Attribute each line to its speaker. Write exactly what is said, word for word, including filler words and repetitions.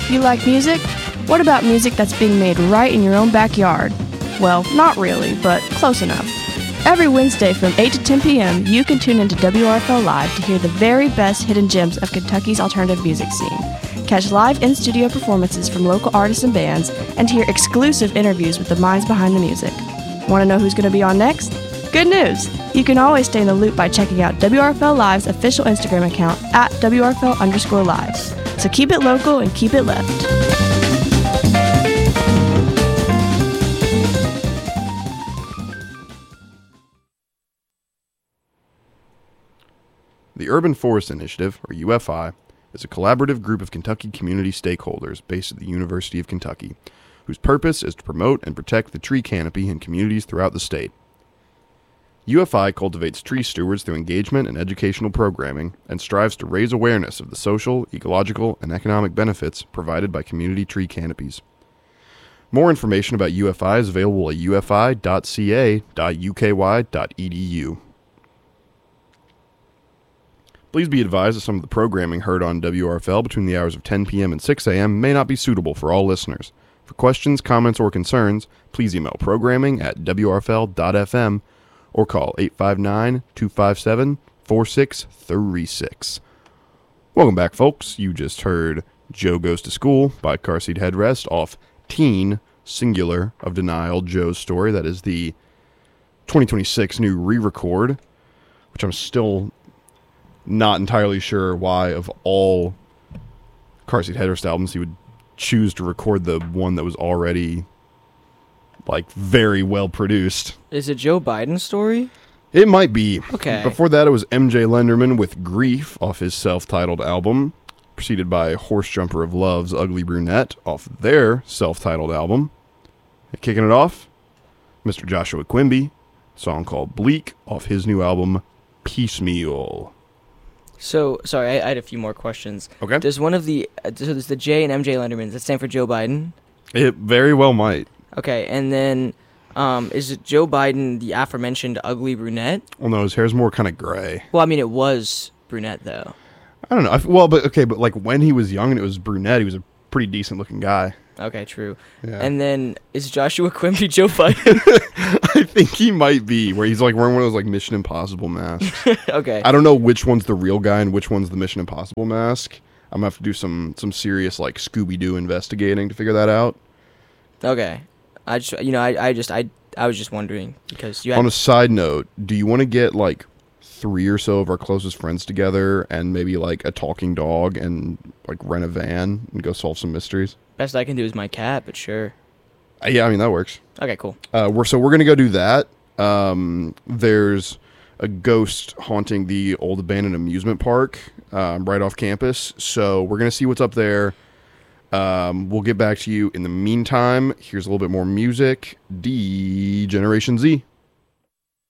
Speaker 1: You like music? What about music that's being made right in your own backyard? Well, not really, but close enough. Every Wednesday from eight to ten p.m., you can tune into W R F L Live to hear the very best hidden gems of Kentucky's alternative music scene. Catch live in-studio performances from local artists and bands, and hear exclusive interviews with the minds behind the music. Want to know who's going to be on next? Good news! You can always stay in the loop by checking out W R F L Live's official Instagram account at W R F L underscore live. So keep it local and keep it left.
Speaker 2: The Urban Forest Initiative, or U F I, is a collaborative group of Kentucky community stakeholders based at the University of Kentucky, whose purpose is to promote and protect the tree canopy in communities throughout the state. U F I cultivates tree stewards through engagement and educational programming and strives to raise awareness of the social, ecological, and economic benefits provided by community tree canopies. More information about U F I is available at u f i dot c a dot u k y dot e d u. Please be advised that some of the programming heard on W R F L between the hours of ten p.m. and six a.m. may not be suitable for all listeners. For questions, comments, or concerns, please email programming at w r f l dot f m or call eight five nine, two five seven, four six three six. Welcome back, folks. You just heard Joe Goes to School by Car Seat Headrest off Teen, singular, of Denial, Joe's Story. That is the twenty twenty-six new re-record, which I'm still not entirely sure why, of all Car Seat Headrest albums, he would choose to record the one that was already, like, very well produced.
Speaker 3: Is it Joe Biden's story?
Speaker 2: It might be.
Speaker 3: Okay.
Speaker 2: Before that, it was M J Lenderman with Grief off his self-titled album, preceded by Horse Jumper of Love's Ugly Brunette off their self-titled album. And kicking it off, Mister Joshua Quimby, a song called Bleak off his new album, Piecemeal.
Speaker 3: So, sorry, I, I had a few more questions.
Speaker 2: Okay.
Speaker 3: Does one of the, uh, so there's the J and M J Lenderman, does that stand for Joe Biden?
Speaker 2: It very well might.
Speaker 3: Okay, and then, um, is it Joe Biden the aforementioned Ugly Brunette?
Speaker 2: Well, no, his hair's more kind of gray.
Speaker 3: Well, I mean, it was brunette, though.
Speaker 2: I don't know. I f- Well, but okay, but like when he was young and it was brunette, he was a pretty decent looking guy.
Speaker 3: Okay, true.
Speaker 2: Yeah.
Speaker 3: And then, is Joshua Quimby Joe Biden?
Speaker 2: I think he might be, where he's like wearing one of those like Mission Impossible masks.
Speaker 3: Okay.
Speaker 2: I don't know which one's the real guy and which one's the Mission Impossible mask. I'm gonna have to do some some serious like Scooby-Doo investigating to figure that out.
Speaker 3: Okay. I just, you know, I, I just, I, I was just wondering because you had.
Speaker 2: On a side note, do you want to get like three or so of our closest friends together and maybe like a talking dog and like rent a van and go solve some mysteries?
Speaker 3: Best I can do is my cat, but sure.
Speaker 2: Uh, yeah, I mean that works.
Speaker 3: Okay, cool.
Speaker 2: Uh, we're so we're gonna go do that. Um, there's a ghost haunting the old abandoned amusement park um, right off campus. So we're gonna see what's up there. Um, we'll get back to you. In the meantime, here's a little bit more music. D Generation Z.